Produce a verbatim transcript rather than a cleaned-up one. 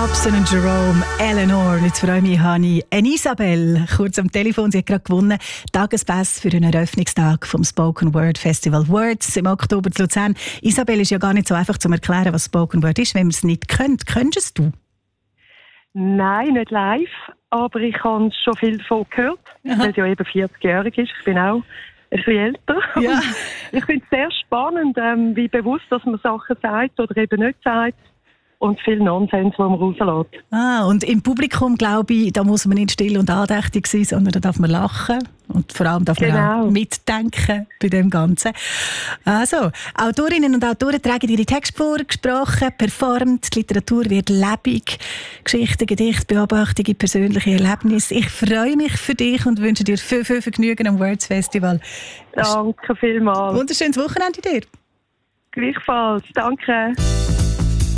Robson und Jerome, Eleanor. Und jetzt freue ich mich, habe ich eine Isabel kurz am Telefon. Sie hat gerade gewonnen. Tagespass für einen Eröffnungstag vom Spoken Word Festival Words im Oktober in Luzern. Isabel, ist ja gar nicht so einfach zu erklären, was Spoken Word ist, wenn man es nicht kennt. Könntest du? Nein, nicht live, aber ich habe schon viel davon gehört, Aha. weil es ja eben vierzigjährig ist. Ich bin auch ein bisschen älter. Ja. Ich finde es sehr spannend, ähm, wie bewusst, dass man Sachen sagt oder eben nicht sagt. Und viel Nonsens, den man rauslässt. Ah, und im Publikum, glaube ich, da muss man nicht still und andächtig sein, sondern da darf man lachen. Und vor allem darf man genau. auch mitdenken bei dem Ganzen. Also, Autorinnen und Autoren tragen ihre Texte vor, gesprochen, performt. Die Literatur wird lebendig. Geschichten, Gedichte, Beobachtungen, persönliche Erlebnisse. Ich freue mich für dich und wünsche dir viel, viel Vergnügen am Words Festival. Danke vielmals. Wunderschönes Wochenende dir. Gleichfalls. Danke.